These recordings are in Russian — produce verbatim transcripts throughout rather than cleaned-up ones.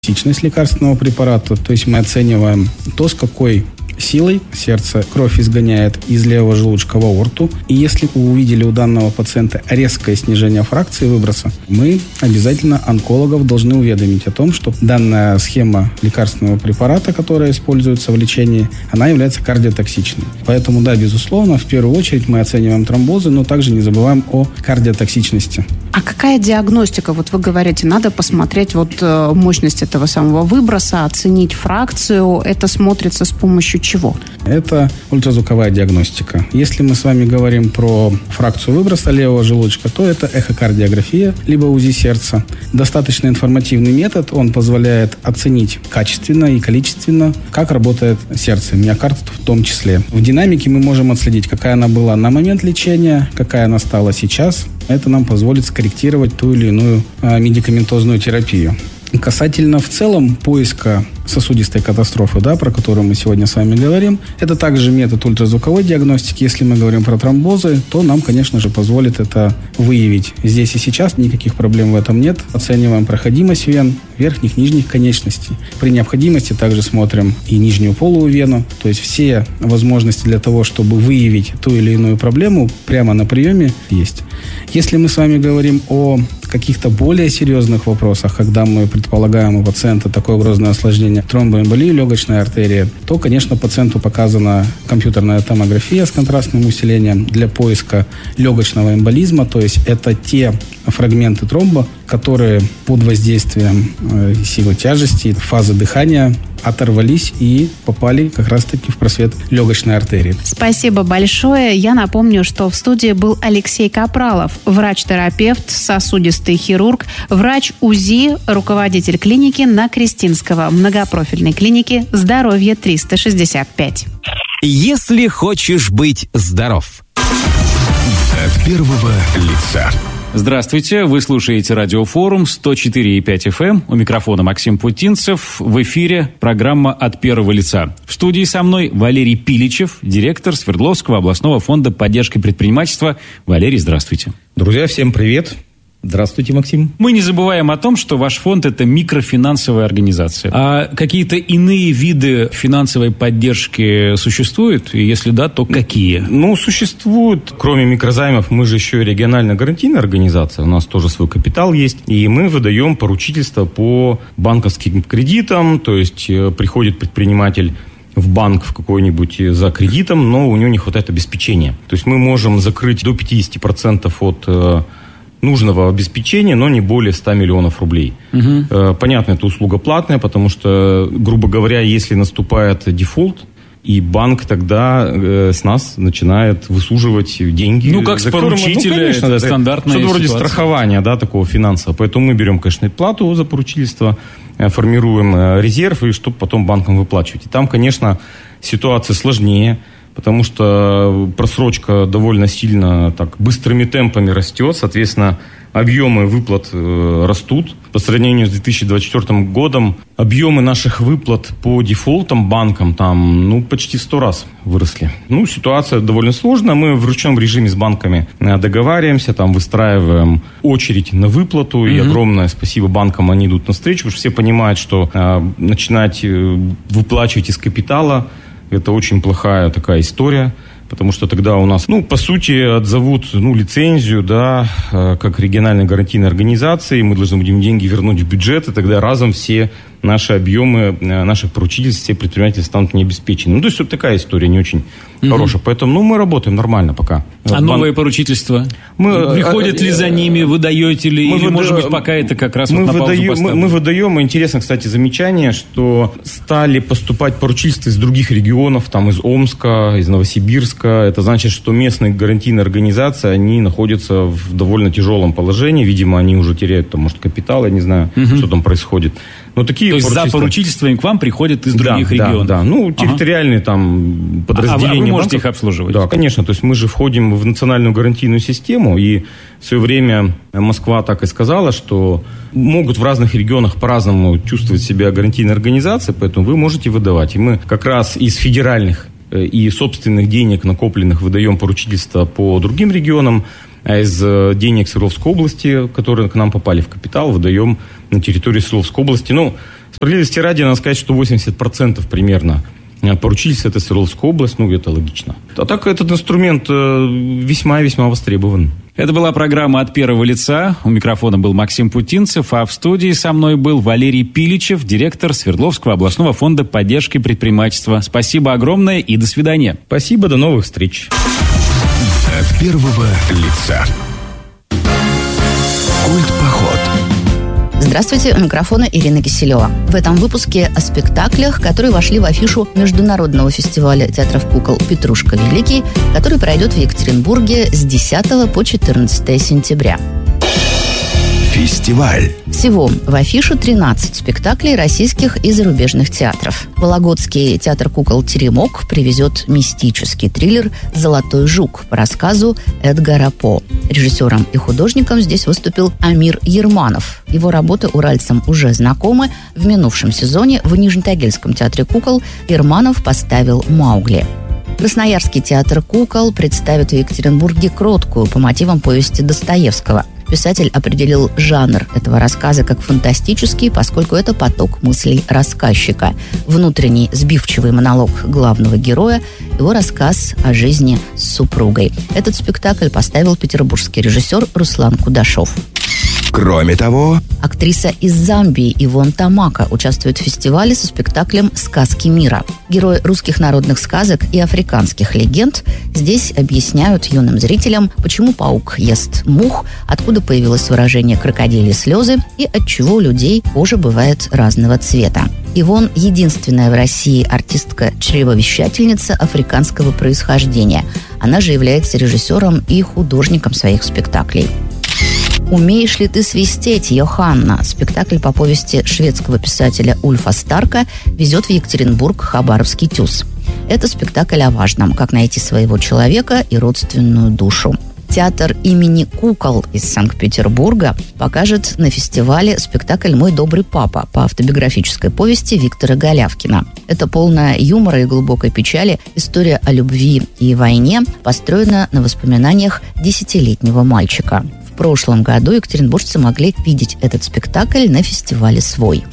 токсичность лекарственного препарата, то есть мы оцениваем то, с какой силой сердце кровь изгоняет из левого желудочка в аорту. И если вы увидели у данного пациента резкое снижение фракции выброса, мы обязательно онкологов должны уведомить о том, что данная схема лекарственного препарата, которая используется в лечении, она является кардиотоксичной. Поэтому, да, безусловно, в первую очередь мы оцениваем тромбозы, но также не забываем о кардиотоксичности. А какая диагностика? Вот вы говорите, надо посмотреть вот мощность этого самого выброса, оценить фракцию. Это смотрится с помощью чего? Это ультразвуковая диагностика. Если мы с вами говорим про фракцию выброса левого желудочка, то это эхокардиография, либо УЗИ сердца. Достаточно информативный метод, он позволяет оценить качественно и количественно, как работает сердце, миокард в том числе. В динамике мы можем отследить, какая она была на момент лечения, какая она стала сейчас. Это нам позволит скорректировать ту или иную а, медикаментозную терапию. Касательно в целом поиска сосудистой катастрофы, да, про которую мы сегодня с вами говорим, это также метод ультразвуковой диагностики. Если мы говорим про тромбозы, то нам, конечно же, позволит это выявить здесь и сейчас. Никаких проблем в этом нет. Оцениваем проходимость вен, верхних, нижних конечностей. При необходимости также смотрим и нижнюю полую вену. То есть все возможности для того, чтобы выявить ту или иную проблему, прямо на приеме есть. Если мы с вами говорим о каких-то более серьезных вопросах, когда мы предполагаем у пациента такое грозное осложнение тромбоэмболии легочной артерии, то, конечно, пациенту показана компьютерная томография с контрастным усилением для поиска легочного эмболизма, то есть это те фрагменты тромба, которые под воздействием э, силы тяжести, фазы дыхания оторвались и попали как раз-таки в просвет легочной артерии. Спасибо большое. Я напомню, что в студии был Алексей Капралов, врач-терапевт, сосудистый хирург, врач УЗИ, руководитель клиники на Крестинского, многопрофильной клиники «Здоровье триста шестьдесят пять». Если хочешь быть здоров. От первого лица. Здравствуйте, вы слушаете радиофорум сто четыре и пять эф эм. У микрофона Максим Путинцев. В эфире программа «От первого лица». В студии со мной Валерий Пиличев, директор Свердловского областного фонда поддержки предпринимательства. Валерий, здравствуйте. Друзья, всем привет. Здравствуйте, Максим. Мы не забываем о том, что ваш фонд – это микрофинансовая организация. А какие-то иные виды финансовой поддержки существуют? И если да, то какие? Ну, существуют. Кроме микрозаймов, мы же еще и регионально-гарантийная организация. У нас тоже свой капитал есть. И мы выдаем поручительство по банковским кредитам. То есть приходит предприниматель в банк в какой-нибудь за кредитом, но у него не хватает обеспечения. То есть мы можем закрыть до пятьдесят процентов от нужного обеспечения, но не более ста миллионов рублей. Угу. Понятно, это услуга платная, потому что, грубо говоря, если наступает дефолт, и банк тогда э, с нас начинает высуживать деньги. Ну, как с поручителя, ну, конечно, это стандартная что-то вроде ситуация. Страхования, да, такого финансового. Поэтому мы берем, конечно, плату за поручительство, формируем резерв, и чтобы потом банкам выплачивать. И там, конечно, ситуация сложнее, потому что просрочка довольно сильно так быстрыми темпами растет, соответственно, объемы выплат э, растут. По сравнению с две тысячи двадцать четвёртым годом объемы наших выплат по дефолтам банкам там, ну, почти в сто раз выросли. Ну, ситуация довольно сложная. Мы в ручном режиме с банками договариваемся, там, выстраиваем очередь на выплату. Mm-hmm. И огромное спасибо банкам, они идут навстречу, потому что все понимают, что э, начинать э, выплачивать из капитала – это очень плохая такая история, потому что тогда у нас, ну, по сути, отзовут, ну, лицензию, да, как региональной гарантийной организации, мы должны будем деньги вернуть в бюджет, и тогда разом все наши объемы наших поручительств, все предприниматели станут необеспечены. Ну, то есть вот такая история не очень угу. хорошая. Поэтому, ну, мы работаем нормально пока. А Бан... новые поручительства? Мы... Приходят ли за ними, выдаете ли? Мы или, выда... может быть, пока это как раз мы вот на выдаем, паузу поставлено? Мы, мы выдаем, интересно, кстати, замечание, что стали поступать поручительства из других регионов, там, из Омска, из Новосибирска. Это значит, что местные гарантийные организации, они находятся в довольно тяжелом положении. Видимо, они уже теряют, там, может, капитал, я не знаю, угу. что там происходит. Но такие То есть за поручительствами к вам приходят из других да, регионов? Да, да. Ну, территориальные ага. там подразделения. А вы можете банков. их обслуживать? Да, конечно. То есть мы же входим в национальную гарантийную систему, и в свое время Москва так и сказала, что могут в разных регионах по-разному чувствовать себя гарантийные организации, поэтому вы можете выдавать. И мы как раз из федеральных и собственных денег, накопленных, выдаем поручительства по другим регионам, а из денег Свердловской области, которые к нам попали в капитал, выдаем на территории Свердловской области. Ну, Справедливости ради, надо сказать, что восемьдесят процентов примерно поручительств — это Свердловская область, ну, это логично. А так этот инструмент весьма-весьма востребован. Это была программа «От первого лица». У микрофона был Максим Путинцев, а в студии со мной был Валерий Пиличев, директор Свердловского областного фонда поддержки предпринимательства. Спасибо огромное и до свидания. Спасибо, до новых встреч. От первого лица. Культпоход. Здравствуйте, у микрофона Ирина Киселева. В этом выпуске о спектаклях, которые вошли в афишу Международного фестиваля театров кукол «Петрушка Великий», который пройдет в Екатеринбурге с десятого по четырнадцатое сентября. Фестиваль. Всего в афишу тринадцать спектаклей российских и зарубежных театров. Вологодский театр кукол «Теремок» привезет мистический триллер «Золотой жук» по рассказу Эдгара По. Режиссером и художником здесь выступил Амир Ерманов. Его работы уральцам уже знакомы. В минувшем сезоне в Нижнетагильском театре кукол Ерманов поставил «Маугли». Красноярский театр кукол представит в Екатеринбурге «Кроткую» по мотивам повести Достоевского. Писатель определил жанр этого рассказа как фантастический, поскольку это поток мыслей рассказчика. Внутренний сбивчивый монолог главного героя, его рассказ о жизни с супругой. Этот спектакль поставил петербургский режиссер Руслан Кудашов. Кроме того, актриса из Замбии Ивон Тамака участвует в фестивале со спектаклем «Сказки мира». Герои русских народных сказок и африканских легенд здесь объясняют юным зрителям, почему паук ест мух, откуда появилось выражение «крокодильи слезы» и отчего у людей кожа бывает разного цвета. Ивон – единственная в России артистка-чревовещательница африканского происхождения. Она же является режиссером и художником своих спектаклей. «Умеешь ли ты свистеть, Йоханна?» Спектакль по повести шведского писателя Ульфа Старка везет в Екатеринбург Хабаровский ТЮЗ. Это спектакль о важном, как найти своего человека и родственную душу. Театр имени Кукол из Санкт-Петербурга покажет на фестивале спектакль «Мой добрый папа» по автобиографической повести Виктора Голявкина. Это полная юмора и глубокой печали история о любви и войне, построена на воспоминаниях десятилетнего мальчика. В прошлом году екатеринбуржцы могли видеть этот спектакль на фестивале «Свой».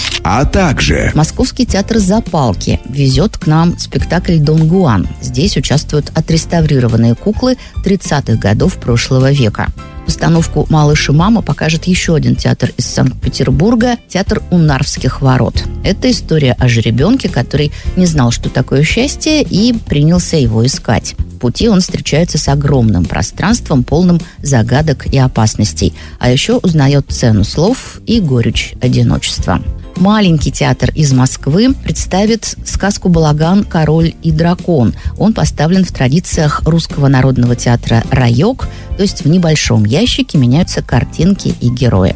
А также Московский театр «Запалки» везет к нам спектакль «Дон Гуан». Здесь участвуют отреставрированные куклы тридцатых годов прошлого века. Постановку «Малыш и мама» покажет еще один театр из Санкт-Петербурга – театр у Нарвских ворот. Это история о жеребенке, который не знал, что такое счастье, и принялся его искать. В пути он встречается с огромным пространством, полным загадок и опасностей, а еще узнает цену слов и горечь одиночества. Маленький театр из Москвы представит сказку «Балаган, король и дракон». Он поставлен в традициях русского народного театра «Райок», то есть в небольшом ящике меняются картинки и герои.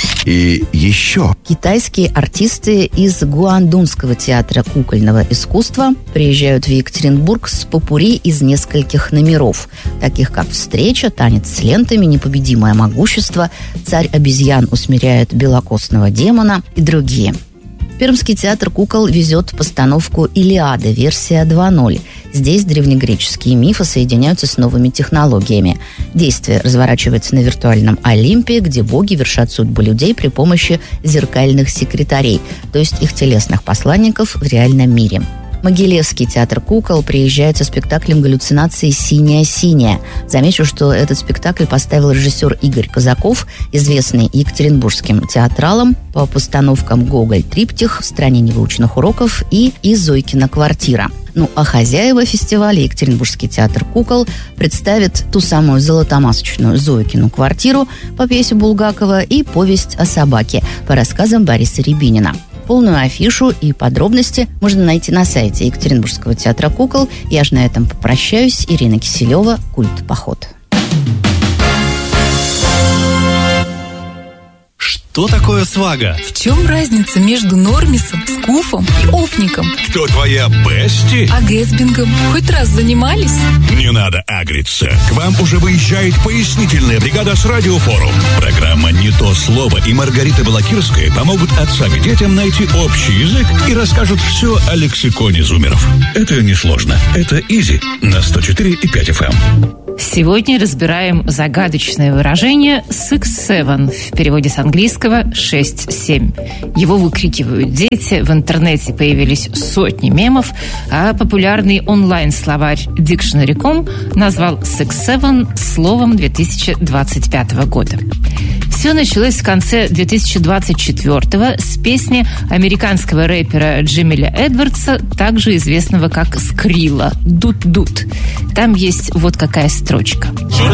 И еще Китайские артисты из Гуандунского театра кукольного искусства приезжают в Екатеринбург с попурри из нескольких номеров, таких как «Встреча», «Танец с лентами», «Непобедимое могущество», «Царь обезьян усмиряет белокостного демона» и другие. Пермский театр кукол везет постановку «Илиада. Версия два ноль». Здесь древнегреческие мифы соединяются с новыми технологиями. Действие разворачивается на виртуальном Олимпе, где боги вершат судьбы людей при помощи зеркальных секретарей, то есть их телесных посланников в реальном мире. Могилевский театр кукол приезжает со спектаклем «Галлюцинации синяя-синяя». Замечу, что этот спектакль поставил режиссер Игорь Казаков, известный екатеринбургским театралом по постановкам «Гоголь. Триптих», «В стране невыученных уроков» и «И Зойкина квартира». Ну, а хозяева фестиваля, Екатеринбургский театр кукол, представит ту самую золотомасочную Зойкину квартиру по пьесе Булгакова и повесть о собаке по рассказам Бориса Рябинина. Полную афишу и подробности можно найти на сайте Екатеринбургского театра кукол. Я же на этом попрощаюсь. Ирина Киселева, «Культпоход». Что такое свага? В чем разница между нормисом, скуфом и офником? Кто твоя бести? А гэтсбингом хоть раз занимались? Не надо агриться. К вам уже выезжает пояснительная бригада с Радиофорум. Программа «Не то слово» и Маргарита Балакирская помогут отцам и детям найти общий язык и расскажут все о лексиконе зумеров. Это несложно. Это изи на сто четыре и пять эф эм. Сегодня разбираем загадочное выражение «six seven» в переводе с английского английского шесть семь. Его выкрикивают дети, в интернете появились сотни мемов, а популярный онлайн-словарь дикшнери точка ком назвал «Six Seven» словом две тысячи двадцать пятого года. Все началось в конце две тысячи двадцать четвёртого с песни американского рэпера Джемиля Эдвардса, также известного как Скрилла, «Дут-дут». Там есть вот какая строчка.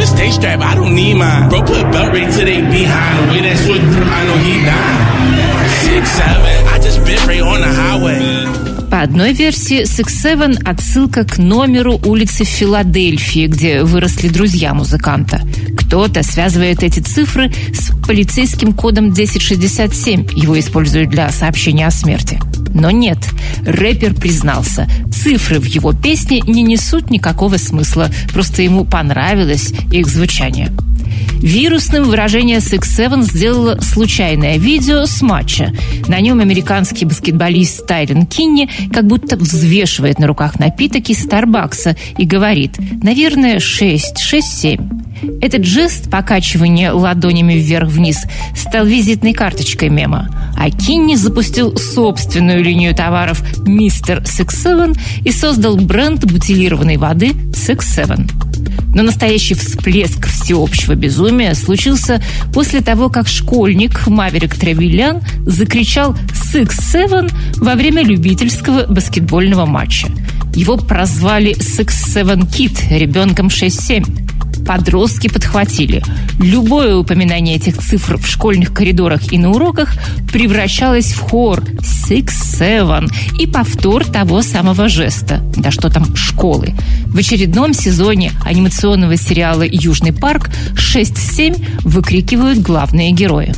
По одной версии, Six Seven – отсылка к номеру улицы в Филадельфии, где выросли друзья музыканта. Кто-то связывает эти цифры с полицейским кодом десять шестьдесят семь. Его используют для сообщения о смерти. Но нет, рэпер признался, цифры в его песне не несут никакого смысла, просто ему понравилось их звучание. Вирусным выражение Six Seven сделало случайное видео с матча. На нем американский баскетболист Тайрон Кинни как будто взвешивает на руках напиток из Старбакса и говорит: наверное, шесть, шесть, семь. Этот жест покачивания ладонями вверх-вниз стал визитной карточкой мема. А Кинни запустил собственную линию товаров «Мистер Six Seven» и создал бренд бутилированной воды Six Seven. Но настоящий всплеск всеобщего безумия случился после того, как школьник Маверик Тревильян закричал «Six Seven» во время любительского баскетбольного матча. Его прозвали Six Seven Kid, ребенком шесть семь. Подростки подхватили. Любое упоминание этих цифр в школьных коридорах и на уроках превращалось в хор Six Seven и повтор того самого жеста. Да что там школы. В очередном сезоне анимационного сериала «Южный парк» шесть семь выкрикивают главные герои.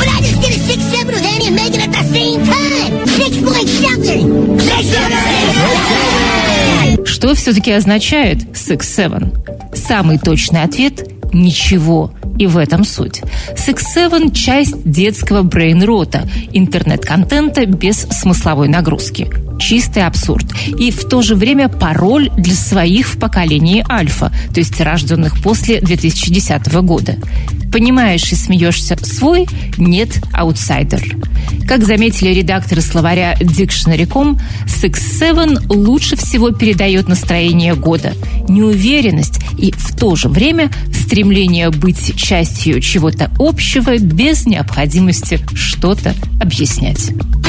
Что все-таки означает Six Seven? Самый точный ответ – ничего. И в этом суть. Six Seven – часть детского брейн-рота, интернет-контента без смысловой нагрузки. Чистый абсурд. И в то же время пароль для своих в поколении альфа, то есть рожденных после две тысячи десятого года. Понимаешь и смеешься свой, нет аутсайдер. Как заметили редакторы словаря дикшнери точка ком, Six Seven лучше всего передает настроение года, неуверенность и в то же время стремление быть частью чего-то общего без необходимости что-то объяснять.